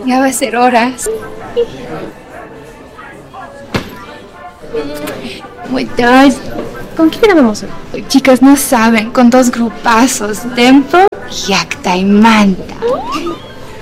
Ya va a ser horas. Muy tarde. ¿Con quién grabamos hoy? Chicas, no saben, con dos grupazos, Tempo y Acta y Manta.